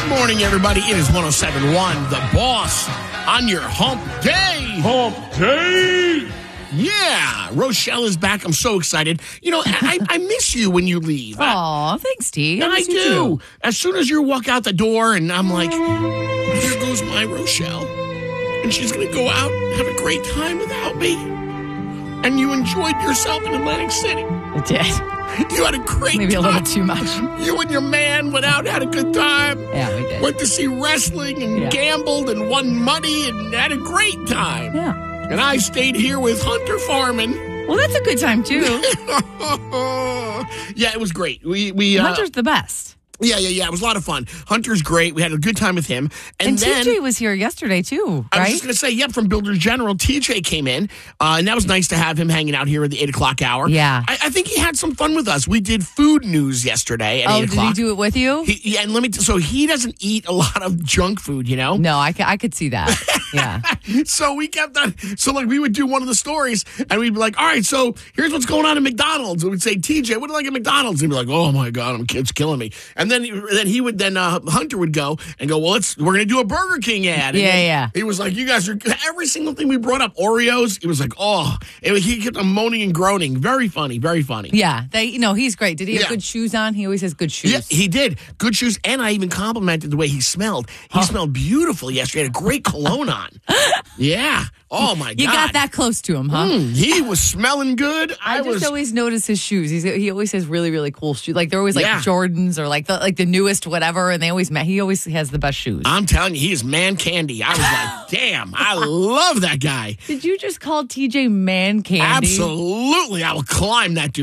Morning, everybody. It is 107.1, The Boss, on your hump day. Hump day! Yeah, Rochelle is back. I'm so excited. You know, I miss you when you leave. Aw, thanks, T. I miss you do. too. As soon as you walk out the door, and I'm like, here goes my Rochelle. And she's going to go out and have a great time without me. And you enjoyed yourself in Atlantic City. I did. You had a great Maybe time. a little too much. You and your man went out and had a good time. Yeah, we did. Went to see wrestling and gambled and won money and had a great time. Yeah. And I stayed here with Hunter Farman. Well, that's a good time, too. Yeah, it was great. We Hunter's the best. Yeah. It was a lot of fun. Hunter's great. We had a good time with him. And then TJ was here yesterday, too, I was right? just going to say, yep, from Builders General, TJ came in, and that was nice to have him hanging out here at the 8 o'clock hour. Yeah. I think he had some fun with us. We did food news yesterday at 8 did o'clock. he do it with you? Yeah, and so he doesn't eat a lot of junk food, you know? No, I could see that. Yeah. So we kept on, we would do one of the stories, and we'd be like, all right, so here's what's going on at McDonald's. And we'd say, TJ, what do you like at McDonald's? And he'd be like, oh my God, it's killing me. And then Hunter would go and go, well, we're going to do a Burger King ad. And Yeah. He was like, you guys are, every single thing we brought up, Oreos, he was like, he kept on moaning and groaning. Very funny, very funny. Yeah. He's great. Did he have good shoes on? He always has good shoes. Yeah, he did. Good shoes. And I even complimented the way he smelled. He smelled beautiful yesterday. He had a great cologne on. Yeah. Oh, my God. You got that close to him, huh? He was smelling good. I just always notice his shoes. He always has really, really cool shoes. Like they're always like Jordans or like the newest whatever, and he always has the best shoes. I'm telling you, he is man candy. I was like, damn, I love that guy. Did you just call TJ man candy? Absolutely. I will climb that dude.